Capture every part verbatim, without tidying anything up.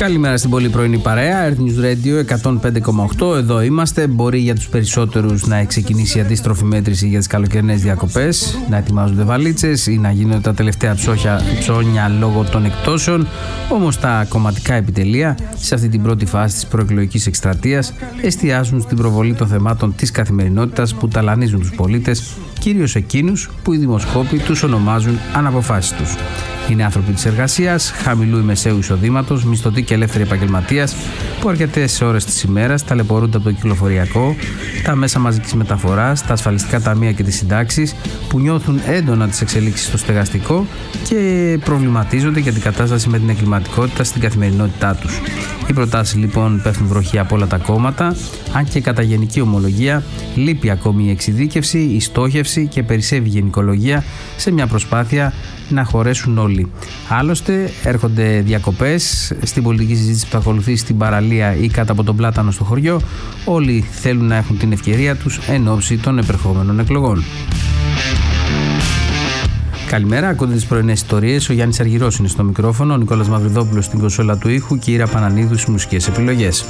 Καλημέρα στην πολύ πρωινή παρέα, Earth News Radio εκατόν πέντε κόμμα οκτώ. Εδώ είμαστε. Μπορεί για τους περισσότερους να έχει ξεκινήσει η αντίστροφη μέτρηση για τις καλοκαιρινές διακοπές, να ετοιμάζονται βαλίτσες ή να γίνονται τα τελευταία ψώχια, ψώνια λόγω των εκτόσεων. Όμως τα κομματικά επιτελεία σε αυτή την πρώτη φάση της προεκλογικής εκστρατείας εστιάζουν στην προβολή των θεμάτων της καθημερινότητας που ταλανίζουν τους πολίτες, κυρίως εκείνους που οι δημοσκόποι τους ονομάζουν αναποφάσιστους. Είναι άνθρωποι της εργασίας, χαμηλού ή μεσαίου εισοδήματος, μισθωτοί και ελεύθεροι επαγγελματίας που αρκετές ώρες της ημέρας ταλαιπωρούνται από το κυκλοφοριακό, τα μέσα μαζικής μεταφοράς, τα ασφαλιστικά ταμεία και τις συντάξεις, που νιώθουν έντονα τις εξελίξεις στο στεγαστικό και προβληματίζονται για την κατάσταση με την εγκληματικότητα στην καθημερινότητά τους. Οι προτάσεις λοιπόν πέφτουν βροχή από όλα τα κόμματα, αν και κατά γενική ομολογία λείπει ακόμη η εξειδίκευση, η στόχευση και περισσεύει η γενικολογία σε μια προσπάθεια να χωρέσουν όλοι. Άλλωστε, έρχονται διακοπές στην πολιτική συζήτηση που θα ακολουθεί στην παραλία ή κάτω από τον πλάτανο στο χωριό. Όλοι θέλουν να έχουν την ευκαιρία τους εν ώψη των επερχόμενων εκλογών. Καλημέρα, ακούτε τις πρωινές ιστορίες. Ο Γιάννης Αργυρός είναι στο μικρόφωνο, ο Νικόλας Μαυριδόπουλος στην κονσόλα του ήχου και η Ήρα Πανανίδου στις μουσικές επιλογές.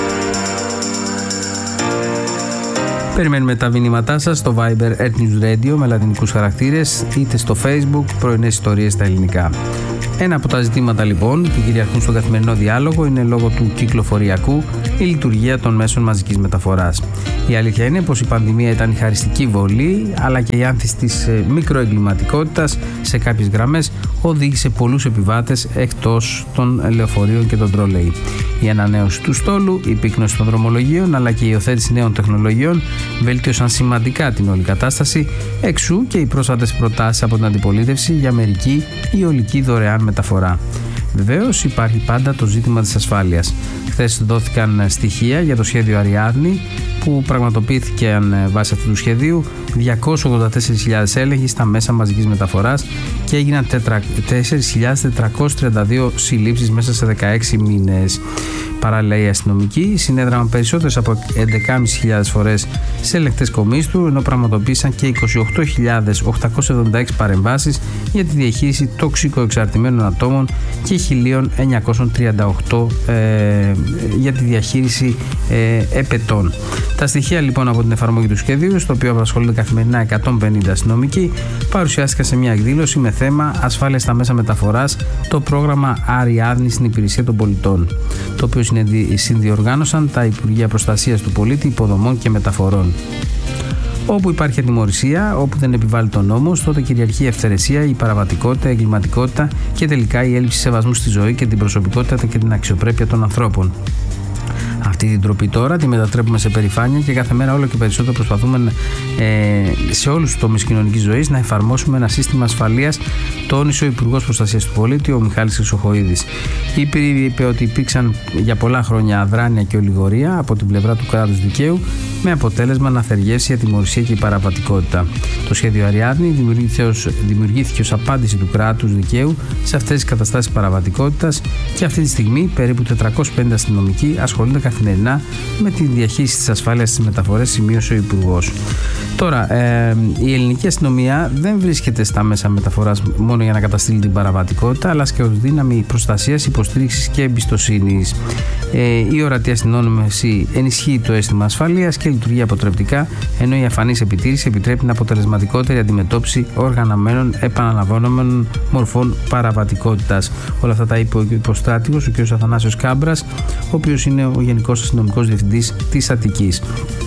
Περιμένουμε τα μηνύματά σας στο Viber Earth News Radio με λατινικούς χαρακτήρες, είτε στο Facebook πρωινές ιστορίες στα ελληνικά. Ένα από τα ζητήματα λοιπόν που κυριαρχούν στον καθημερινό διάλογο είναι λόγω του κυκλοφοριακού η λειτουργία των μέσων μαζικής μεταφοράς. Η αλήθεια είναι πως η πανδημία ήταν η χαριστική βολή, αλλά και η άνθηση της μικροεγκληματικότητας σε κάποιες γραμμές οδήγησε πολλούς επιβάτες εκτός των λεωφορείων και των τρόλεϊ. Η ανανέωση του στόλου, η πύκνωση των δρομολογίων αλλά και η υιοθέτηση νέων τεχνολογιών βελτίωσαν σημαντικά την όλη κατάσταση, εξού και οι πρόσφατες προτάσεις από την αντιπολίτευση για μερική ή ολική δωρεάν μεταφορά. Βεβαίως υπάρχει πάντα το ζήτημα της ασφάλειας. Χθες δόθηκαν στοιχεία για το σχέδιο Αριάδνη που πραγματοποιήθηκαν βάσει αυτού του σχεδίου διακόσιες ογδόντα τέσσερις χιλιάδες έλεγχοι στα μέσα μαζικής μεταφοράς και έγιναν τέσσερις χιλιάδες τετρακόσιες τριάντα δύο συλλήψεις μέσα σε δεκαέξι μήνες. Παράλληλα, οι αστυνομικοί συνέδραμαν περισσότερες από έντεκα χιλιάδες πεντακόσιες φορές σε ελεγκτές κομίστου, ενώ πραγματοποίησαν και είκοσι οκτώ χιλιάδες οκτακόσιες εβδομήντα έξι παρεμβάσεις για τη διαχείριση τοξικοεξαρτημένων ατόμων και χίλια εννιακόσιες τριάντα οκτώ ε, για τη διαχείριση ε, επετών. Τα στοιχεία λοιπόν από την εφαρμογή του σχεδίου, στο οποίο απασχολούνται καθημερινά εκατόν πενήντα αστυνομικοί, παρουσιάστηκαν σε μια εκδήλωση με θέμα ασφάλεια στα μέσα μεταφοράς, το πρόγραμμα Αριάδνη στην υπηρεσία των πολιτών, το οποίο συνδιοργάνωσαν τα Υπουργεία Προστασίας του Πολίτη, Υποδομών και Μεταφορών. Όπου υπάρχει ατιμωρησία, όπου δεν επιβάλλει τον νόμος, τότε κυριαρχεί η ευθερεσία, η παραβατικότητα, η εγκληματικότητα και τελικά η έλλειψη σεβασμού στη ζωή και την προσωπικότητα και την αξιοπρέπεια των ανθρώπων. Αυτή την τροπή τώρα τη μετατρέπουμε σε περηφάνεια και κάθε μέρα όλο και περισσότερο προσπαθούμε ε, σε όλους τους τομείς κοινωνικής ζωής να εφαρμόσουμε ένα σύστημα ασφαλείας, τόνισε ο Υπουργός Προστασίας του Πολίτη, ο Μιχάλης Χρυσοχοΐδης. Είπε, είπε ότι υπήρξαν για πολλά χρόνια αδράνεια και ολιγορία από την πλευρά του κράτους δικαίου, με αποτέλεσμα να θεργεύσει η ατιμωρησία και η παραβατικότητα. Το σχέδιο Αριάδνη δημιουργήθηκε ως, δημιουργήθηκε ως απάντηση του κράτους δικαίου σε αυτές τις καταστάσεις παραβατικότητας και αυτή τη στιγμή περίπου τετρακόσιοι πενήντα αστυνομικοί ασχολούνται καθημερινά με τη διαχείριση της ασφάλειας στις μεταφορές, σημείωσε ο Υπουργός. Τώρα, ε, η ελληνική αστυνομία δεν βρίσκεται στα μέσα μεταφοράς μόνο για να καταστήλει την παραβατικότητα, αλλά και ως δύναμη προστασίας, υποστήριξης και εμπιστοσύνης. Ε, η ορατή αστυνόμευση ενισχύει το αίσθημα ασφαλείας και λειτουργεί αποτρεπτικά, ενώ η αφανής επιτήρηση επιτρέπει την αποτελεσματικότερη αντιμετώπιση οργανωμένων επαναλαμβανόμενων μορφών παραβατικότητας. Όλα αυτά τα είπε ο υποστράτηγος, ο κ. Αθανάσιος Κάμπρας, ο οποίος είναι ο Γενικός Αστυνομικός Διευθυντής της Αττικής.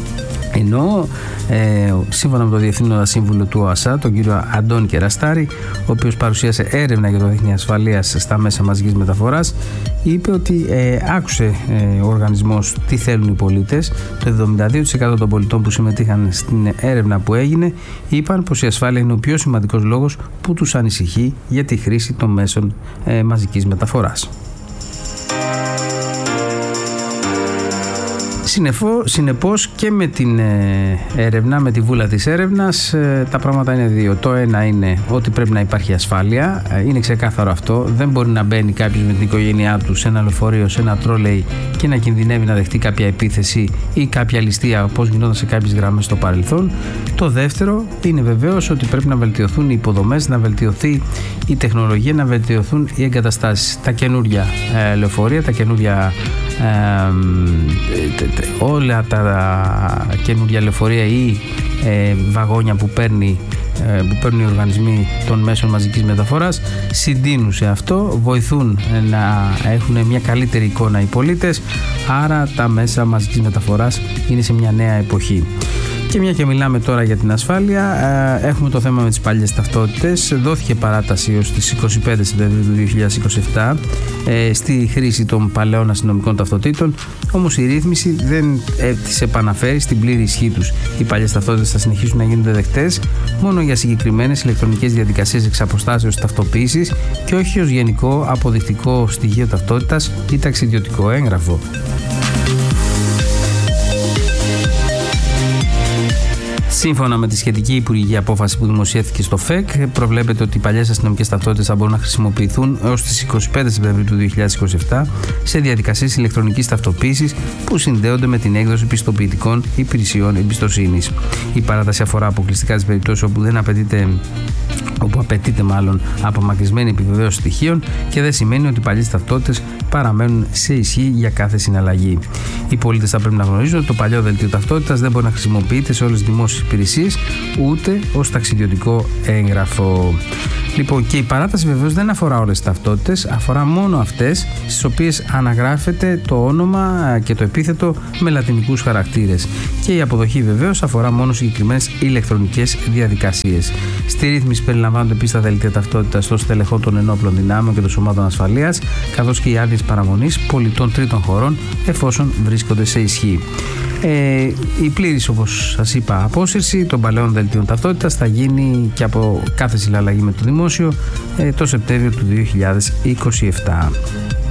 Ενώ ε, σύμφωνα με τον Διευθύνοντα Σύμβουλο του ΟΑΣΑ, τον κύριο Αντώνη Κεραστάρη, ο οποίος παρουσίασε έρευνα για το δίκτυο ασφαλείας στα μέσα μαζικής μεταφοράς, είπε ότι ε, άκουσε ε, ο οργανισμός τι θέλουν οι πολίτες. Το εβδομήντα δύο τοις εκατό των πολιτών που συμμετείχαν στην έρευνα που έγινε είπαν πως η ασφάλεια είναι ο πιο σημαντικός λόγος που τους ανησυχεί για τη χρήση των μέσων ε, μαζικής μεταφοράς. Συνεπώς και με την έρευνα, με τη βούλα της έρευνας, τα πράγματα είναι δύο. Το ένα είναι ότι πρέπει να υπάρχει ασφάλεια, είναι ξεκάθαρο αυτό. Δεν μπορεί να μπαίνει κάποιος με την οικογένειά του σε ένα λεωφορείο, σε ένα τρόλεϊ και να κινδυνεύει να δεχτεί κάποια επίθεση ή κάποια ληστεία, όπως γινόταν σε κάποιες γραμμές στο παρελθόν. Το δεύτερο είναι βεβαίως ότι πρέπει να βελτιωθούν οι υποδομές, να βελτιωθεί η τεχνολογία, να βελτιωθούν οι εγκαταστάσεις. Τα καινούρια ε, λεωφορεία, τα καινούρια Ε, όλα τα καινούργια λεωφορεία ή ε, βαγόνια που, παίρνει, ε, που παίρνουν οι οργανισμοί των μέσων μαζικής μεταφοράς συντείνουν σε αυτό, βοηθούν να έχουν μια καλύτερη εικόνα οι πολίτες, άρα τα μέσα μαζικής μεταφοράς είναι σε μια νέα εποχή. Και μια και μιλάμε τώρα για την ασφάλεια, έχουμε το θέμα με τις παλιές ταυτότητες. Δόθηκε παράταση ως τις είκοσι πέντε Σεπτεμβρίου του δύο χιλιάδες είκοσι επτά ε, στη χρήση των παλαιών αστυνομικών ταυτοτήτων, όμως η ρύθμιση δεν ε, τις επαναφέρει στην πλήρη ισχύ τους. Οι παλιές ταυτότητες θα συνεχίσουν να γίνονται δεκτές μόνο για συγκεκριμένες ηλεκτρονικές διαδικασίες εξ αποστάσεως ταυτοποίησης και όχι ως γενικό αποδεικτικό στοιχείο ταυτότητας ή ταξιδιωτικό έγγραφο. Σύμφωνα με τη σχετική υπουργική απόφαση που δημοσιεύθηκε στο ΦΕΚ, προβλέπεται ότι οι παλιές αστυνομικές ταυτότητες θα μπορούν να χρησιμοποιηθούν έως τις είκοσι πέντε Σεπτεμβρίου του δύο χιλιάδες είκοσι επτά σε διαδικασίες ηλεκτρονικής ταυτοποίησης που συνδέονται με την έκδοση πιστοποιητικών υπηρεσιών εμπιστοσύνης. Η παράταση αφορά αποκλειστικά τις περιπτώσεις όπου δεν απαιτείται όπου απαιτείται μάλλον απομακρυσμένη επιβεβαίωση στοιχείων και δεν σημαίνει ότι οι παλιές ταυτότητες παραμένουν σε ισχύ για κάθε συναλλαγή. Οι πολίτες θα πρέπει να γνωρίζουν ότι το παλιό δελτίο ταυτότητας δεν μπορεί να χρησιμοποιείται σε όλες τις δημόσιες υπηρεσίες ούτε ως ταξιδιωτικό έγγραφο. Λοιπόν, και η παράταση βεβαίως δεν αφορά όλες τις ταυτότητες, αφορά μόνο αυτές στις οποίες αναγράφεται το όνομα και το επίθετο με λατινικούς χαρακτήρες. Και η αποδοχή βεβαίως αφορά μόνο συγκεκριμένες ηλεκτρονικές διαδικασίες. Στη ρύθμιση περιλαμβάνονται επίσης τα δελτία ταυτότητας των στελεχών των ενόπλων δυνάμεων και των σωμάτων ασφαλείας, καθώς και οι άδειες παραμονής πολιτών τρίτων χωρών εφόσον βρίσκονται σε ισχύ. Ε, η πλήρης, όπως σας είπα, απόσυρση των παλαιών δελτίων ταυτότητας θα γίνει και από κάθε συναλλαγή με το δημόσιο ε, το Σεπτέμβριο του δύο χιλιάδες είκοσι επτά.